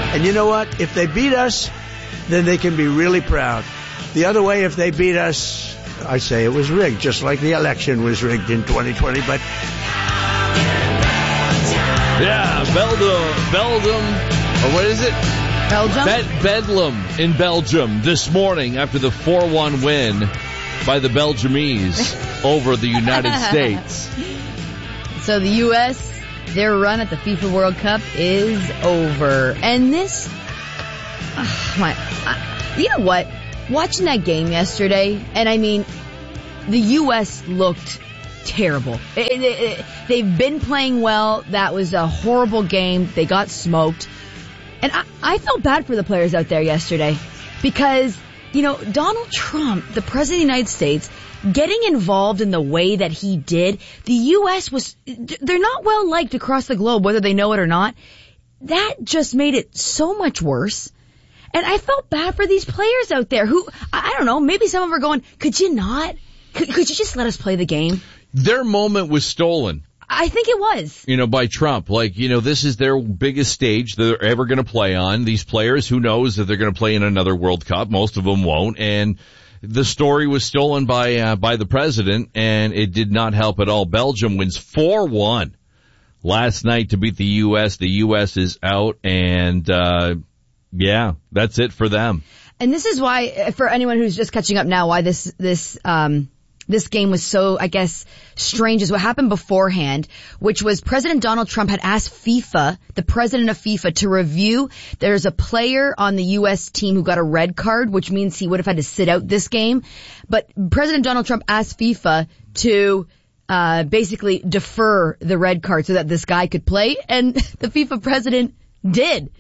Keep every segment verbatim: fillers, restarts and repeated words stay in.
And you know what? If they beat us, then they can be really proud. The other way, if they beat us, I say it was rigged, just like the election was rigged in twenty twenty. But yeah, Belgium, Belgium, or what is it? Belgium? Bed- Bedlam in Belgium this morning after the four one win by the Belgiumese over the United States. So the U S, their run at the FIFA World Cup is over. And this, oh my, I, you know what? Watching that game yesterday, and I mean, the U S looked terrible. It, it, it, they've been playing well. That was a horrible game. They got smoked. And I, I felt bad for the players out there yesterday because, you know, Donald Trump, the president of the United States, getting involved in the way that he did, the U S was, they're not well liked across the globe, whether they know it or not. That just made it so much worse. And I felt bad for these players out there who, I don't know, maybe some of them are going, could you not? Could, could you just let us play the game? Their moment was stolen. I think it was. You know, by Trump. Like, you know, this is their biggest stage they're ever going to play on. These players, who knows if they're going to play in another World Cup? Most of them won't. And the story was stolen by, uh, by the president, and it did not help at all. Belgium wins four one last night to beat the U S. The U S is out, and, uh, yeah, that's it for them. And this is why, for anyone who's just catching up now, why this, this, um, this game was so, I guess, strange is what happened beforehand, which was President Donald Trump had asked FIFA, the president of FIFA, to review. There's a player on the U S team who got a red card, which means he would have had to sit out this game. But President Donald Trump asked FIFA to uh basically defer the red card so that this guy could play, and the FIFA president did.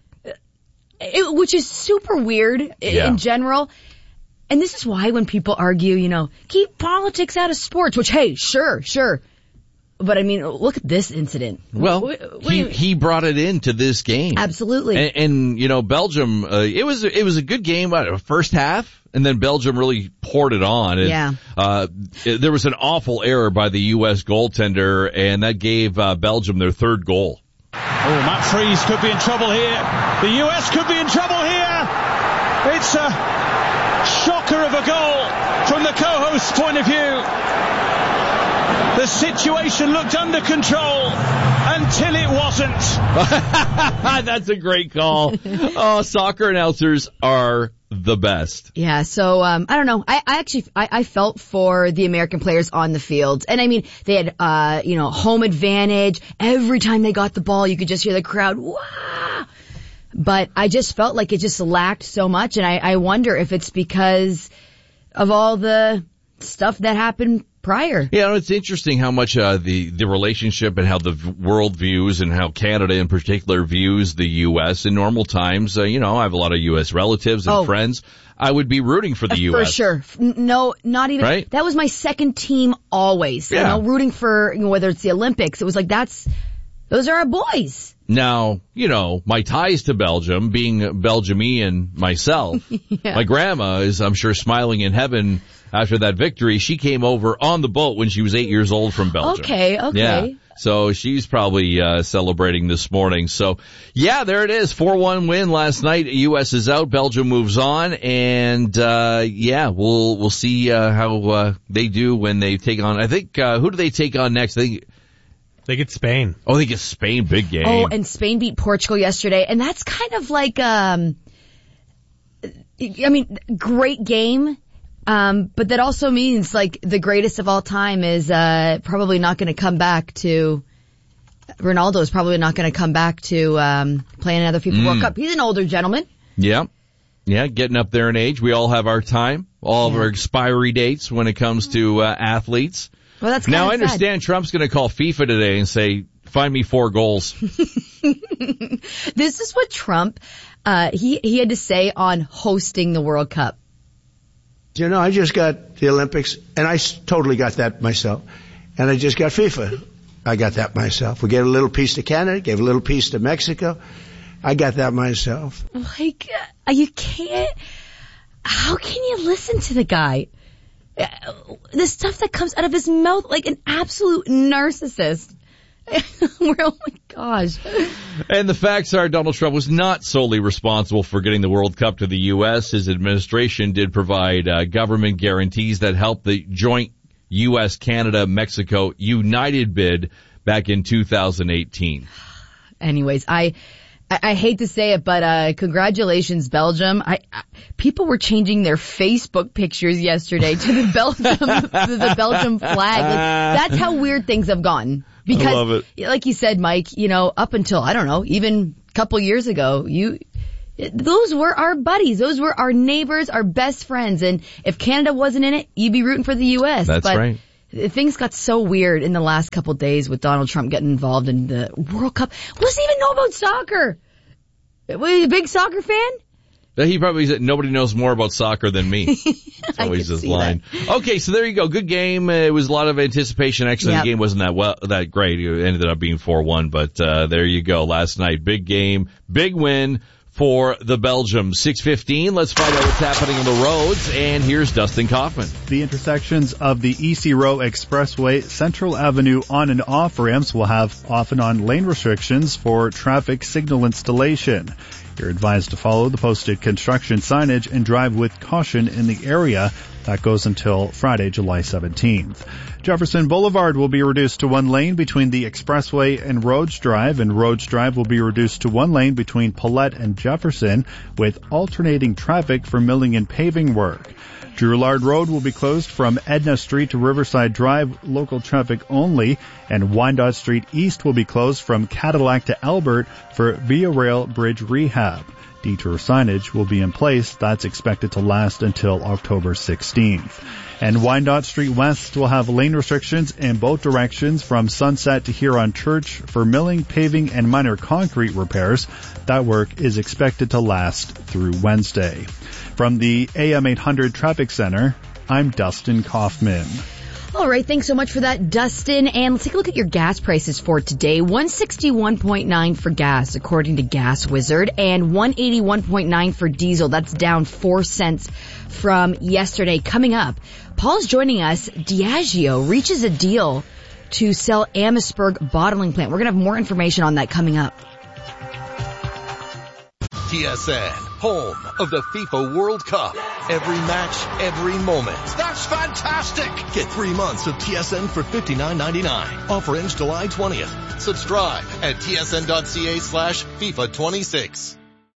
It, which is super weird yeah. in general. And this is why when people argue, you know, keep politics out of sports, which, hey, sure, sure. But I mean, look at this incident. Well, what, what he, he brought it into this game. Absolutely. And, and you know, Belgium, uh, it was, it was a good game, uh, first half, and then Belgium really poured it on. And, yeah. Uh, it, there was an awful error by the U S goaltender, and that gave, uh, Belgium their third goal. Oh, Matt Freese could be in trouble here. The U S could be in trouble here. It's a shocker of a goal from the co-host's point of view. The situation looked under control until it wasn't. That's a great call. Oh, soccer announcers are the best. Yeah, so um I don't know. I, I actually I, I felt for the American players on the field. And I mean, they had uh you know, home advantage. Every time they got the ball, you could just hear the crowd, wow. But I just felt like it just lacked so much, and I, I wonder if it's because of all the stuff that happened prior. Yeah, it's interesting how much uh, the the relationship and how the world views and how Canada in particular views the U S in normal times. Uh, you know, I have a lot of U S relatives and oh. friends. I would be rooting for the uh, U S for sure. No, not even. Right? That was my second team always. Yeah. You know, rooting for, you know, whether it's the Olympics. It was like that's those are our boys. Now, you know, my ties to Belgium, being Belgiumian myself, yeah. my grandma is, I'm sure, smiling in heaven after that victory. She came over on the boat when she was eight years old from Belgium. Okay, okay. Yeah. So she's probably uh celebrating this morning. So, yeah, there it is. four one win last night. U S is out. Belgium moves on. And, uh yeah, we'll we'll see uh how uh they do when they take on, I think, uh who do they take on next? They They get Spain. Oh, they get Spain, big game. Oh, and Spain beat Portugal yesterday, and that's kind of like, um, I mean, great game, um, but that also means like the greatest of all time is uh probably not going to come back to. Ronaldo is probably not going to come back to um play another FIFA Mm. World Cup. He's an older gentleman. Yeah. Yeah, getting up there in age. We all have our time, all yeah. of our expiry dates when it comes to uh, athletes. Well, that's now I sad. understand Trump's going to call FIFA today and say, "Find me four goals." This is what Trump uh he he had to say on hosting the World Cup. you know, I just got the Olympics, and I s- totally got that myself. And I just got FIFA. I got that myself. We gave a little piece to Canada, gave a little piece to Mexico. I got that myself. Like, uh, you can't, how can you listen to the guy? Uh, the stuff that comes out of his mouth, like an absolute narcissist. We're, oh my gosh. And the facts are Donald Trump was not solely responsible for getting the World Cup to the U S. His administration did provide uh, government guarantees that helped the joint U S Canada Mexico United bid back in two thousand eighteen. Anyways, I, I, I hate to say it, but, uh, congratulations, Belgium. I, I, people were changing their Facebook pictures yesterday to the Belgium, to the Belgium flag. Like, that's how weird things have gone. Because, I love it. Like you said, Mike, you know, up until, I don't know, even a couple years ago, you, those were our buddies. Those were our neighbors, our best friends. And if Canada wasn't in it, you'd be rooting for the U S. That's but right. Things got so weird in the last couple of days with Donald Trump getting involved in the World Cup. What does he even know about soccer? Was he a big soccer fan? He probably said, nobody knows more about soccer than me. That's always his line. That. Okay, so there you go. Good game. It was a lot of anticipation. Actually, yep. The game wasn't that well, that great. It ended up being four one, but uh there you go. Last night, big game, big win for the Belgium. six fifteen, let's find out what's happening on the roads, and here's Dustin Kaufman. The intersections of the E C Row Expressway, Central Avenue on and off ramps will have off and on lane restrictions for traffic signal installation. You're advised to follow the posted construction signage and drive with caution in the area. That goes until Friday, July seventeenth. Jefferson Boulevard will be reduced to one lane between the Expressway and Rhodes Drive, and Rhodes Drive will be reduced to one lane between Paulette and Jefferson, with alternating traffic for milling and paving work. Drouillard Road will be closed from Edna Street to Riverside Drive, local traffic only, and Wyandotte Street East will be closed from Cadillac to Albert for Via Rail Bridge rehab. Detour signage will be in place. That's expected to last until October sixteenth. And Wyandotte Street West will have lane restrictions in both directions from Sunset to Huron Church for milling, paving, and minor concrete repairs. That work is expected to last through Wednesday. From the A M eight hundred Traffic Center, I'm Dustin Kaufman. All right, thanks so much for that, Dustin. And let's take a look at your gas prices for today. one sixty-one point nine for gas, according to Gas Wizard, and one eighty-one point nine for diesel. That's down four cents from yesterday. Coming up, Paul's joining us. Diageo reaches a deal to sell Amherstburg bottling plant. We're going to have more information on that coming up. T S N, home of the FIFA World Cup. Every match, every moment. That's fantastic! Get three months of T S N for fifty-nine ninety-nine. Offer ends July twentieth. Subscribe at tsn.ca slash FIFA 26.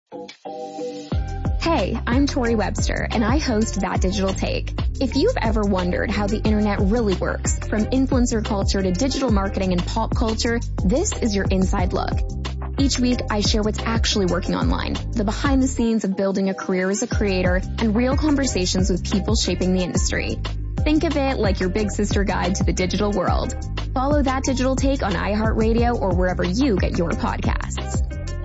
Hey, I'm Tori Webster, and I host That Digital Take. If you've ever wondered how the internet really works, from influencer culture to digital marketing and pop culture, this is your inside look. Each week, I share what's actually working online, the behind the scenes of building a career as a creator, and real conversations with people shaping the industry. Think of it like your big sister guide to the digital world. Follow That Digital Take on iHeartRadio or wherever you get your podcasts.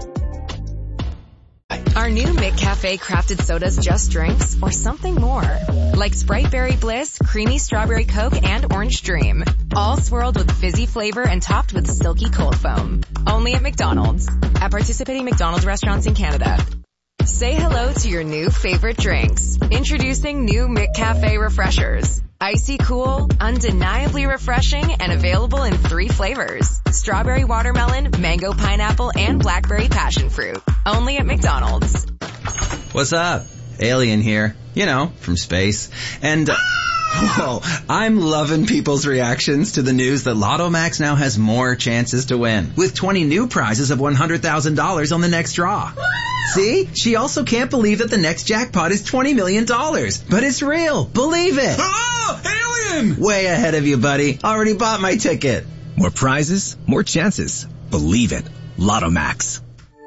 Our new McCafe crafted sodas just drinks or something more. Like Sprite Berry Bliss, Creamy Strawberry Coke, and Orange Dream. All swirled with fizzy flavor and topped with silky cold foam. Only at McDonald's. At participating McDonald's restaurants in Canada. Say hello to your new favorite drinks. Introducing new McCafe Refreshers. Icy cool, undeniably refreshing, and available in three flavors. Strawberry watermelon, mango pineapple, and blackberry passion fruit. Only at McDonald's. What's up? Alien here. You know, from space. And, uh, whoa, I'm loving people's reactions to the news that Lotto Max now has more chances to win. With twenty new prizes of one hundred thousand dollars on the next draw. See? She also can't believe that the next jackpot is twenty million dollars. But it's real. Believe it. Oh, alien! Way ahead of you, buddy. Already bought my ticket. More prizes, more chances. Believe it. Lotto Max.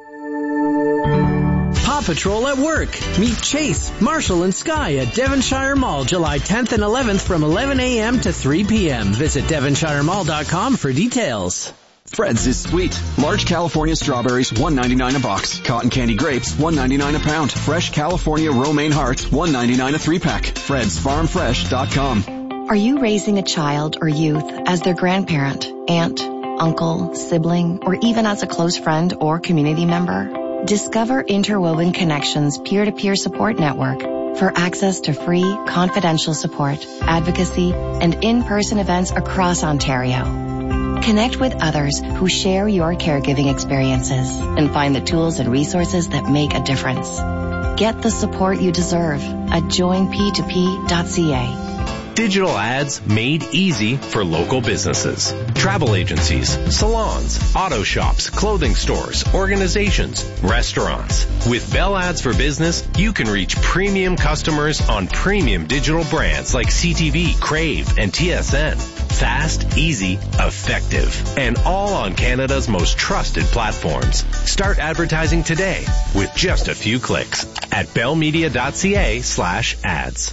Paw Patrol at work. Meet Chase, Marshall, and Sky at Devonshire Mall July tenth and eleventh from eleven a.m. to three p.m. Visit devonshire mall dot com for details. Fred's is sweet. Large California strawberries, one ninety-nine a box. Cotton candy grapes, one ninety-nine a pound. Fresh California romaine hearts, one ninety-nine a three-pack. Fred's Farm Fresh dot com. Are you raising a child or youth as their grandparent, aunt, uncle, sibling, or even as a close friend or community member? Discover Interwoven Connections peer-to-peer support network for access to free, confidential support, advocacy, and in-person events across Ontario. Connect with others who share your caregiving experiences and find the tools and resources that make a difference. Get the support you deserve at join p two p dot c a. Digital ads made easy for local businesses. Travel agencies, salons, auto shops, clothing stores, organizations, restaurants. With Bell Ads for Business, you can reach premium customers on premium digital brands like C T V, Crave, and T S N. Fast, easy, effective, and all on Canada's most trusted platforms. Start advertising today with just a few clicks at bellmedia.ca slash ads.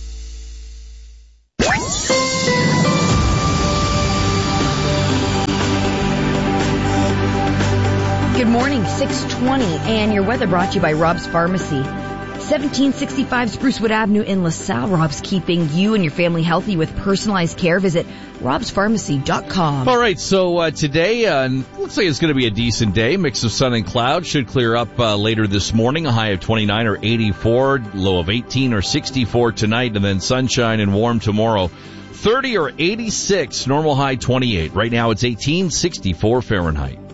Good morning, six twenty, and your weather brought to you by Rob's Pharmacy. seventeen sixty-five Sprucewood Avenue in LaSalle. Rob's keeping you and your family healthy with personalized care. Visit robs pharmacy dot com. All right, so uh, today uh, looks like it's going to be a decent day. Mix of sun and cloud. Should clear up uh, later this morning. A high of twenty-nine or eighty-four, low of eighteen or sixty-four tonight, and then sunshine and warm tomorrow. thirty or eighty-six, normal high twenty-eight. Right now it's eighteen, sixty-four Fahrenheit.